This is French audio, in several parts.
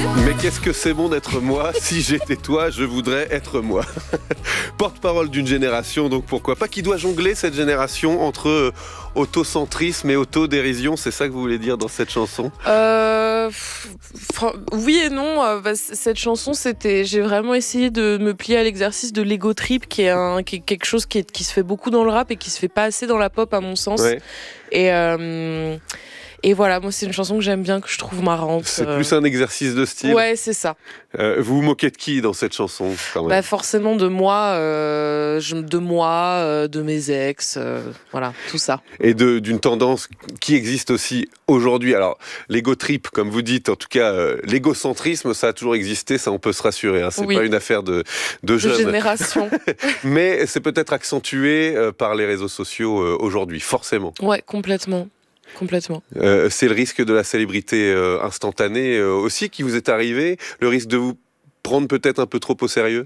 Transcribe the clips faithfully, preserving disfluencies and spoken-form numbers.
Mais qu'est-ce que c'est bon d'être moi? Si j'étais toi, je voudrais être moi. Porte-parole d'une génération, donc pourquoi pas, qui doit jongler cette génération entre euh, autocentrisme et autodérision, c'est ça que vous voulez dire dans cette chanson? Euh, fr- oui et non. Euh, bah, c- cette chanson, c'était, j'ai vraiment essayé de me plier à l'exercice de l'ego trip, qui est, un, qui est quelque chose qui, est, qui se fait beaucoup dans le rap et qui se fait pas assez dans la pop à mon sens. Ouais. Et euh, Et voilà, moi c'est une chanson que j'aime bien, que je trouve marrante. C'est euh. plus un exercice de style. Ouais, c'est ça. Euh, vous vous moquez de qui dans cette chanson quand même? Bah forcément de moi, euh, je- de moi, euh, de mes ex, euh, voilà, tout ça. Et de, d'une tendance qui existe aussi aujourd'hui. Alors, l'ego trip, comme vous dites, en tout cas, euh, l'égocentrisme, ça a toujours existé, ça on peut se rassurer. Hein. C'est Oui. pas une affaire de, de De jeunes. génération. Mais c'est peut-être accentué euh, par les réseaux sociaux euh, aujourd'hui, forcément. Ouais, complètement. Complètement. Euh, c'est le risque de la célébrité euh, instantanée euh, aussi qui vous est arrivé, le risque de vous prendre peut-être un peu trop au sérieux?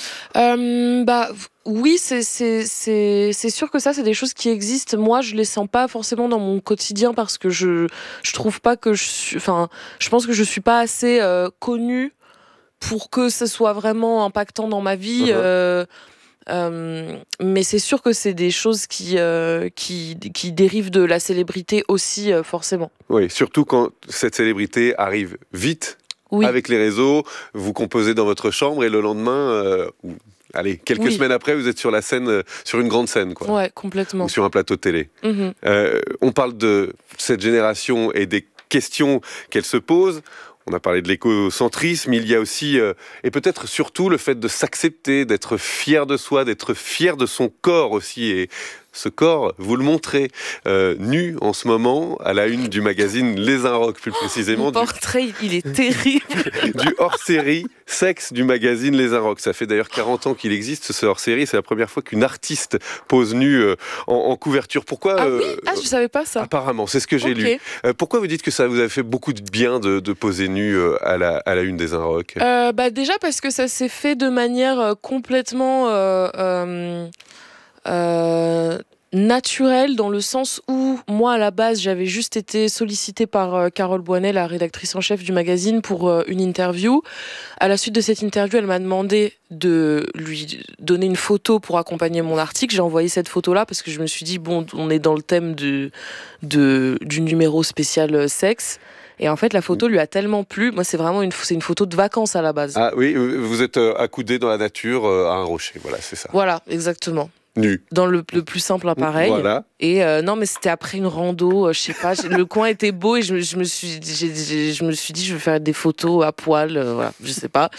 Euh, bah oui, c'est c'est c'est c'est sûr que ça c'est des choses qui existent. Moi, je les sens pas forcément dans mon quotidien parce que je je trouve pas que je suis, enfin, je pense que je suis pas assez euh, connue pour que ce soit vraiment impactant dans ma vie. Uh-huh. euh, Euh, mais c'est sûr que c'est des choses qui, euh, qui, qui dérivent de la célébrité aussi, euh, forcément. Oui, surtout quand cette célébrité arrive vite, Oui. avec les réseaux, vous composez dans votre chambre et le lendemain, euh, ou, allez, quelques Oui. semaines après, vous êtes sur la scène, euh, sur une grande scène, quoi. Ouais, complètement. Ou sur un plateau de télé. Mhm. Euh, on parle de cette génération et des questions qu'elle se pose. On a parlé de l'écocentrisme, il y a aussi, euh, et peut-être surtout, le fait de s'accepter, d'être fier de soi, d'être fier de son corps aussi. Et ce corps, vous le montrez euh, nu en ce moment, à la une du magazine Les Inrocks, plus précisément. Mon du, portrait, il est terrible. du hors-série Sexe du magazine Les Inrocks. Ça fait d'ailleurs quarante ans qu'il existe, ce hors-série. C'est la première fois qu'une artiste pose nue euh, en, en couverture. Pourquoi Ah oui, euh, ah, je savais pas ça. Apparemment, c'est ce que j'ai Ok. lu. Euh, pourquoi vous dites que ça vous a fait beaucoup de bien de, de poser nu euh, à, la, à la une des Inrocks? Euh, bah déjà parce que ça s'est fait de manière euh, complètement euh, euh, euh, naturelle, dans le sens où moi à la base j'avais juste été sollicitée par euh, Carole Boinet, la rédactrice en chef du magazine, pour euh, une interview. À la suite de cette interview, elle m'a demandé de lui donner une photo pour accompagner mon article. J'ai envoyé cette photo-là parce que je me suis dit bon, on est dans le thème de, de du numéro spécial euh, sexe. Et en fait, la photo lui a tellement plu. Moi, c'est vraiment une, c'est une photo de vacances à la base. Ah oui, vous êtes euh, accoudé dans la nature euh, à un rocher, voilà, c'est ça. Voilà, exactement. Nu. Dans le, le plus simple appareil. Voilà. Et euh, non, mais c'était après une rando, euh, je sais pas. j'ai- Le coin était beau et je, me- je me suis, j'ai- j'ai- je me suis dit, je vais faire des photos à poil, euh, voilà, je sais pas.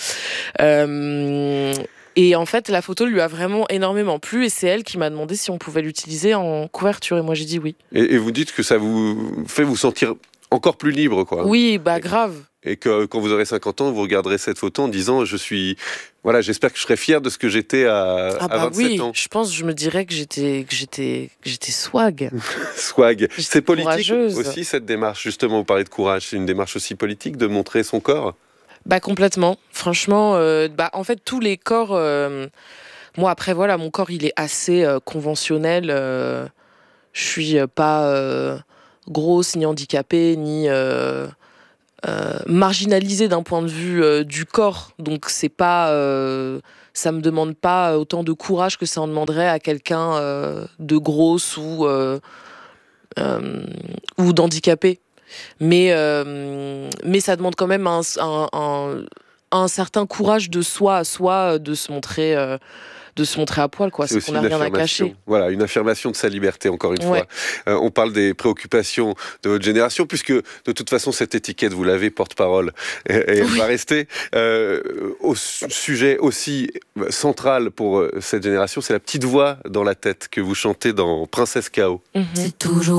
Euh, et en fait, la photo lui a vraiment énormément plu et c'est elle qui m'a demandé si on pouvait l'utiliser en couverture. Et moi, j'ai dit oui. Et, et vous dites que ça vous fait vous sentir encore plus libre, quoi. Oui, bah grave. Et que quand vous aurez cinquante ans, vous regarderez cette photo en disant je suis, voilà, j'espère que je serai fier de ce que j'étais à, Ah à bah vingt-sept oui, ans. je pense, je me dirais que j'étais, que j'étais, que j'étais swag. Swag. C'est politique courageuse. aussi cette démarche. Justement, vous parlez de courage. C'est une démarche aussi politique de montrer son corps. Bah complètement. Franchement, euh, bah en fait tous les corps. euh, moi après voilà, mon corps il est assez euh, conventionnel. euh, je suis euh, pas euh, grosse ni handicapée ni euh, euh, marginalisée d'un point de vue euh, du corps. Donc c'est pas, euh, ça me demande pas autant de courage que ça en demanderait à quelqu'un euh, de grosse ou euh, euh, ou d'handicapé. Mais, euh, mais ça demande quand même un, un, un, un certain courage de soi à soi, de se montrer, euh, de se montrer à poil, quoi. C'est aussi qu'on n'a une rien à affirmation. cacher. Voilà, une affirmation de sa liberté, encore une Ouais. fois. Euh, on parle des préoccupations de votre génération, puisque de toute façon, cette étiquette, vous l'avez, porte-parole, et, et elle Oui. va rester. Euh, au su- sujet aussi central pour euh, cette génération, c'est la petite voix dans la tête que vous chantez dans Princesse K O. Mhm. C'est toujours